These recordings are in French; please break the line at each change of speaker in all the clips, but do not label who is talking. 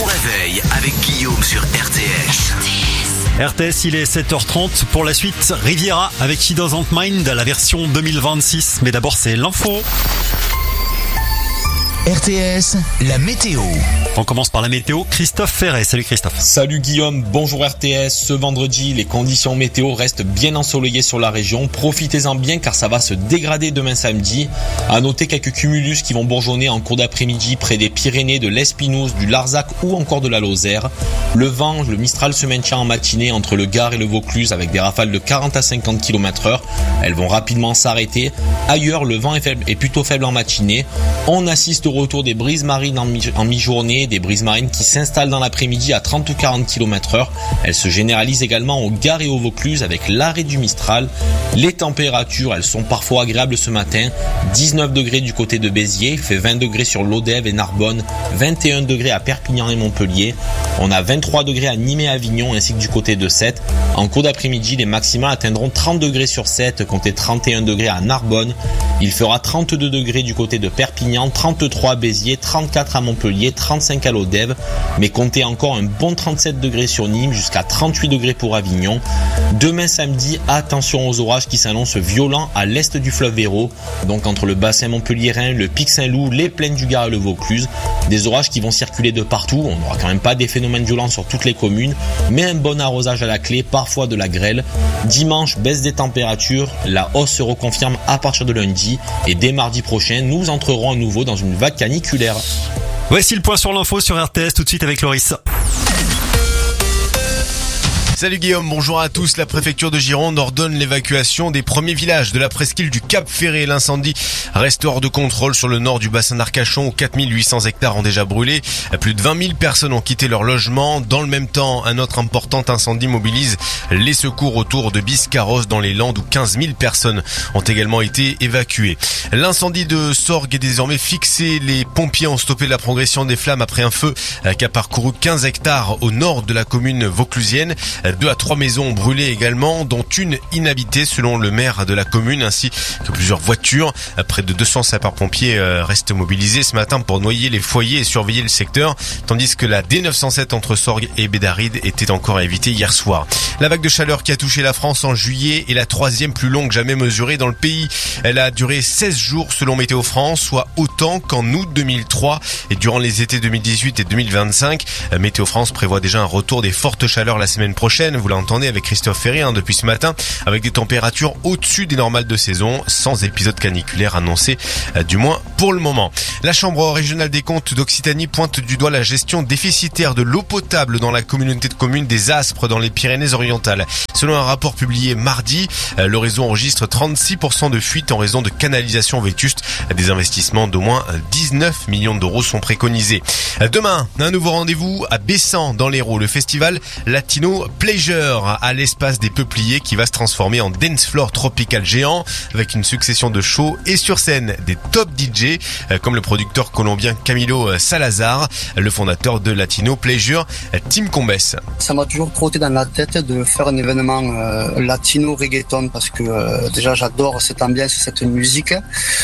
bon réveil avec Guillaume sur RTS.
RTS, il est 7h30. Pour la suite, Riviera avec She Doesn't Mind, la version 2026. Mais d'abord, c'est l'info.
RTS, la météo.
On commence par la météo. Christophe Ferret. Salut Christophe.
Salut Guillaume, bonjour RTS. Ce vendredi, les conditions météo restent bien ensoleillées sur la région. Profitez-en bien car ça va se dégrader demain samedi. À noter quelques cumulus qui vont bourgeonner en cours d'après-midi près des Pyrénées, de l'Espinouse, du Larzac ou encore de la Lozère. Le vent, le Mistral se maintient en matinée entre le Gard et le Vaucluse avec des rafales de 40 à 50 km/h. Elles vont rapidement s'arrêter. Ailleurs, le vent est plutôt faible en matinée. On assiste au retour des brises marines en mi-journée, des brises marines qui s'installent dans l'après-midi à 30 ou 40 km/h. Elles se généralisent également au Gard et au Vaucluse avec l'arrêt du Mistral. Les températures, elles sont parfois agréables ce matin. 19 degrés du côté de Béziers, il fait 20 degrés sur l'Odève et Narbonne, 21 degrés à Perpignan et Montpellier. On a 23 degrés à Nîmes et Avignon ainsi que du côté de Sète. En cours d'après-midi, les maxima atteindront 30 degrés sur Sète, comptez 31 degrés à Narbonne. Il fera 32 degrés du côté de Perpignan, 33 à Béziers, 34 à Montpellier, 35 à l'Odève, mais comptez encore un bon 37 degrés sur Nîmes jusqu'à 38 degrés pour Avignon. Demain samedi, attention aux orages qui s'annoncent violents à l'est du fleuve Hérault, donc entre le bassin montpelliérain, le pic Saint-Loup, les plaines du Gard et le Vaucluse. Des orages qui vont circuler de partout, on n'aura quand même pas des phénomènes violents sur toutes les communes, mais un bon arrosage à la clé, parfois de la grêle. Dimanche, baisse des températures, la hausse se reconfirme à partir de lundi, et dès mardi prochain, nous entrerons à nouveau dans une vague caniculaire.
Voici le point sur l'info sur RTS tout de suite avec Loris.
Salut Guillaume, bonjour à tous. La préfecture de Gironde ordonne l'évacuation des premiers villages de la presqu'île du Cap Ferré. L'incendie reste hors de contrôle sur le nord du bassin d'Arcachon où 4800 hectares ont déjà brûlé. Plus de 20 000 personnes ont quitté leur logement. Dans le même temps, un autre important incendie mobilise les secours autour de Biscarrosse dans les Landes où 15 000 personnes ont également été évacuées. L'incendie de Sorgues est désormais fixé. Les pompiers ont stoppé la progression des flammes après un feu qui a parcouru 15 hectares au nord de la commune vauclusienne. 2 à 3 maisons ont brûlé également, dont une inhabitée selon le maire de la commune, ainsi que plusieurs voitures. Près de 200 sapeurs-pompiers restent mobilisés ce matin pour noyer les foyers et surveiller le secteur, tandis que la D907 entre Sorgues et Bédaride était encore à éviter hier soir. La vague de chaleur qui a touché la France en juillet est la 3e plus longue jamais mesurée dans le pays. Elle a duré 16 jours selon Météo France, soit autant qu'en août 2003 et durant les étés 2018 et 2025. Météo France prévoit déjà un retour des fortes chaleurs la semaine prochaine. Vous l'entendez avec Christophe Ferret depuis ce matin, avec des températures au-dessus des normales de saison, sans épisode caniculaire annoncé, du moins pour le moment. La Chambre régionale des comptes d'Occitanie pointe du doigt la gestion déficitaire de l'eau potable dans la communauté de communes des Aspres dans les Pyrénées-Orientales. Selon un rapport publié mardi, le réseau enregistre 36% de fuites en raison de canalisations vétustes. Des investissements d'au moins 19 millions d'euros sont préconisés. Demain, un nouveau rendez-vous à Bessan dans l'Hérault, le festival Latino Pleasure à l'espace des Peupliers qui va se transformer en dance floor tropical géant avec une succession de shows et sur scène des top DJ comme le producteur colombien Camilo Salazar, le fondateur de Latino Pleasure, Tim Combes.
Ça m'a toujours trotté dans la tête de faire un événement latino reggaeton parce que déjà j'adore cette ambiance, cette musique.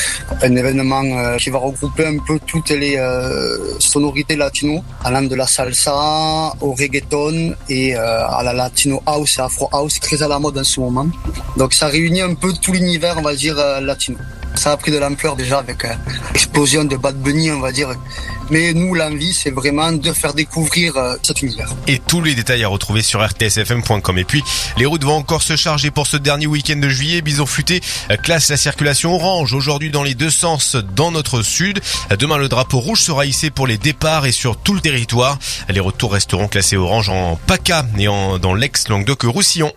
Un événement qui va regrouper un peu toutes les sonorités latino, allant de la salsa au reggaeton et à la latino house et afro house, très à la mode en ce moment. Donc ça réunit un peu tout l'univers, on va dire, latino. Ça a pris de l'ampleur déjà avec l'explosion de Bad Bunny, on va dire. Mais nous, l'envie, c'est vraiment de faire découvrir cet univers.
Et tous les détails à retrouver sur rtsfm.com. Et puis, les routes vont encore se charger pour ce dernier week-end de juillet. Bison Futé classe la circulation orange aujourd'hui dans les deux sens dans notre sud. Demain, le drapeau rouge sera hissé pour les départs et sur tout le territoire. Les retours resteront classés orange en PACA et dans l'ex-Languedoc-Roussillon.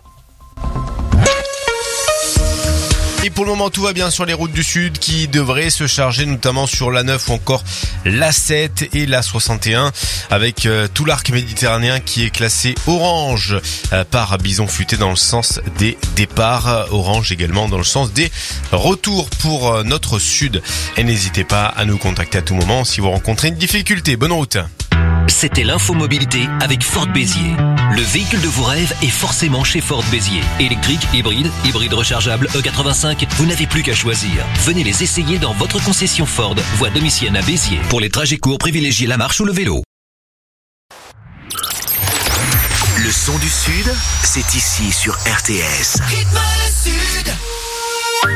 Et pour le moment, tout va bien sur les routes du Sud qui devraient se charger notamment sur l'A9 ou encore l'A7 et l'A61 avec tout l'arc méditerranéen qui est classé orange par Bison Futé dans le sens des départs, orange également dans le sens des retours pour notre Sud. Et n'hésitez pas à nous contacter à tout moment si vous rencontrez une difficulté. Bonne route.
C'était l'infomobilité avec Ford Béziers. Le véhicule de vos rêves est forcément chez Ford Béziers. Électrique, hybride rechargeable, E85, vous n'avez plus qu'à choisir. Venez les essayer dans votre concession Ford, voie Domitienne à Béziers. Pour les trajets courts, privilégiez la marche ou le vélo.
Le son du Sud, c'est ici sur RTS.
Rythme Sud.